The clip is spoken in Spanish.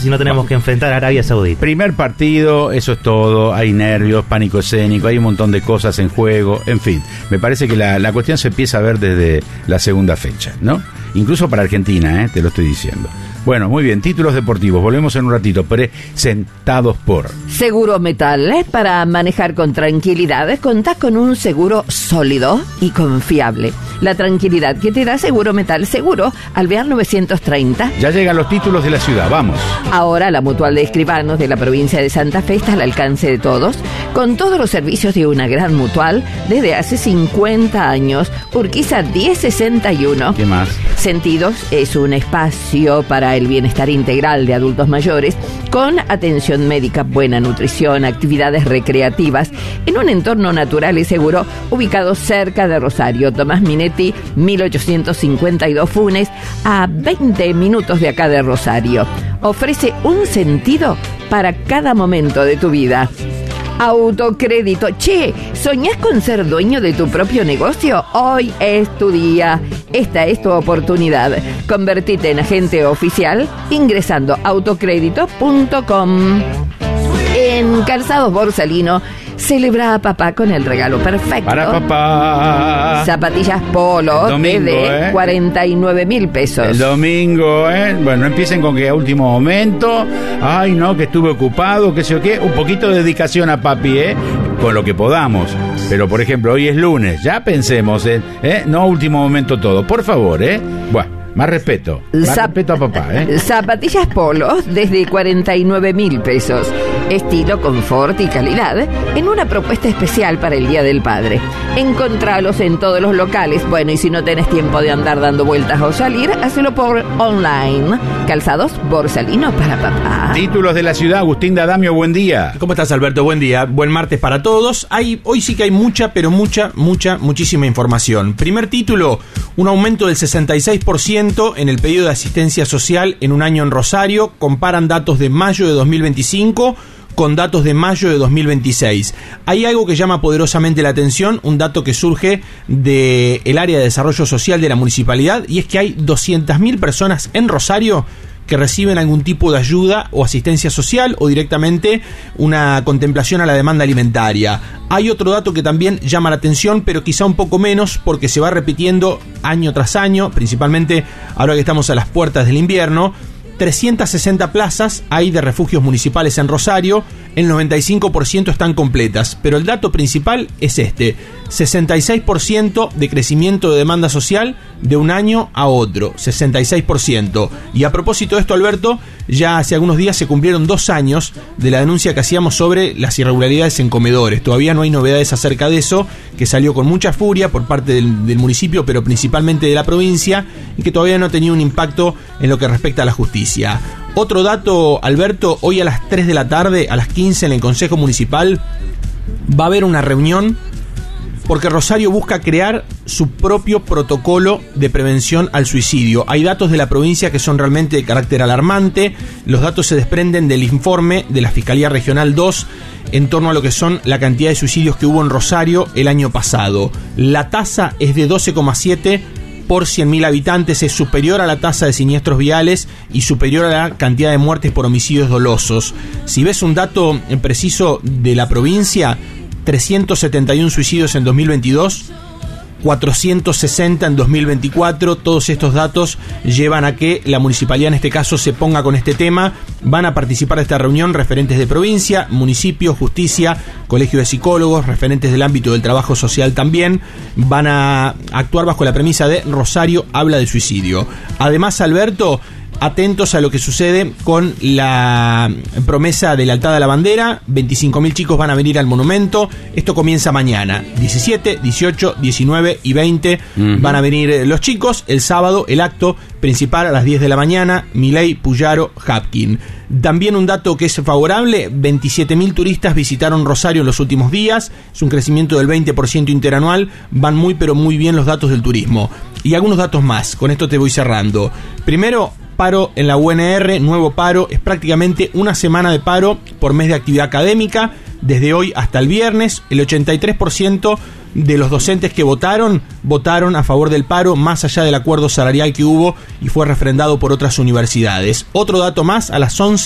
si no tenemos que enfrentar a Arabia Saudita. Primer partido, eso es todo, hay nervios, pánico escénico, hay un montón de cosas en juego, en fin, me parece que la cuestión se empieza a ver desde la segunda fecha, ¿no? Incluso para Argentina, te lo estoy diciendo. Bueno, muy bien, títulos deportivos, volvemos en un ratito, presentados por Seguro Metal, para manejar con tranquilidad, contás con un seguro sólido y confiable. La tranquilidad que te da Seguro Metal Seguro, Alvear 930. Ya llegan los títulos de la ciudad, vamos. Ahora la Mutual de Escribanos de la provincia de Santa Fe está al alcance de todos, con todos los servicios de una gran mutual desde hace 50 años. Urquiza 1061. ¿Qué más? Sentidos es un espacio para el bienestar integral de adultos mayores, con atención médica, buena nutrición, actividades recreativas, en un entorno natural y seguro, ubicado cerca de Rosario. Tomás Minetti, 1852 Funes, a 20 minutos de acá de Rosario. Ofrece un sentido para cada momento de tu vida. Autocrédito. Che, ¿soñás con ser dueño de tu propio negocio? Hoy es tu día. Esta es tu oportunidad. Convertite en agente oficial ingresando autocrédito.com. En Calzados Borsalino, celebra a papá con el regalo perfecto. Para papá. Zapatillas Polo desde 49.000 pesos. El domingo, Bueno, no empiecen con que a último momento, ay no, que estuve ocupado, que sé yo qué. Un poquito de dedicación a papi, con lo que podamos. Pero, por ejemplo, hoy es lunes, ya pensemos no a último momento todo. Por favor, Bueno, más respeto. Más respeto a papá, Zapatillas Polo desde 49.000 pesos. Estilo, confort y calidad en una propuesta especial para el Día del Padre. Encontralos en todos los locales. Bueno, y si no tenés tiempo de andar dando vueltas o salir, hacelo por online. Calzados Borsalino para papá. Títulos de la ciudad, Agustín D'Adamio, buen día. ¿Cómo estás, Alberto? Buen día. Buen martes para todos. Hoy sí que hay muchísima información. Primer título, un aumento del 66% en el pedido de asistencia social en un año en Rosario. Comparan datos de mayo de 2025 con datos de mayo de 2026. Hay algo que llama poderosamente la atención, un dato que surge del área de desarrollo social de la municipalidad, y es que hay 200.000 personas en Rosario que reciben algún tipo de ayuda o asistencia social o directamente una contemplación a la demanda alimentaria. Hay otro dato que también llama la atención, pero quizá un poco menos, porque se va repitiendo año tras año, principalmente ahora que estamos a las puertas del invierno. 360 plazas hay de refugios municipales en Rosario, el 95% están completas, pero el dato principal es 66% de crecimiento de demanda social de un año a otro, 66%. Y a propósito de esto, Alberto, ya hace algunos días se cumplieron 2 años de la denuncia que hacíamos sobre las irregularidades en comedores. Todavía no hay novedades acerca de eso, que salió con mucha furia por parte del municipio, pero principalmente de la provincia, y que todavía no ha tenido un impacto en lo que respecta a la justicia. Otro dato, Alberto, hoy a las 3 de la tarde, a las 15 en el Consejo Municipal, va a haber una reunión porque Rosario busca crear su propio protocolo de prevención al suicidio. Hay datos de la provincia que son realmente de carácter alarmante. Los datos se desprenden del informe de la Fiscalía Regional 2 en torno a lo que son la cantidad de suicidios que hubo en Rosario el año pasado. La tasa es de 12,7 por 100.000 habitantes, es superior a la tasa de siniestros viales y superior a la cantidad de muertes por homicidios dolosos. Si ves un dato preciso de la provincia, 371 suicidios en 2022, 460 en 2024. Todos estos datos llevan a que la municipalidad en este caso se ponga con este tema. Van a participar de esta reunión referentes de provincia, municipio, justicia, colegio de psicólogos, referentes del ámbito del trabajo social también. Van a actuar bajo la premisa de Rosario habla de suicidio. Además, Alberto, atentos a lo que sucede con la promesa de lealtad a la bandera. 25.000 chicos van a venir al monumento. Esto comienza mañana, 17, 18, 19 y 20 van a venir los chicos. El sábado el acto principal a las 10 de la mañana, Milei, Puyaro, Hapkin. También un dato que es favorable, 27.000 turistas visitaron Rosario en los últimos días, es un crecimiento del 20% interanual. Van muy pero muy bien los datos del turismo. Y algunos datos más, con esto te voy cerrando. Primero, paro en la UNR, nuevo paro, es prácticamente una semana de paro por mes de actividad académica, desde hoy hasta el viernes. El 83% de los docentes que votaron a favor del paro, más allá del acuerdo salarial que hubo y fue refrendado por otras universidades. Otro dato más, a las 11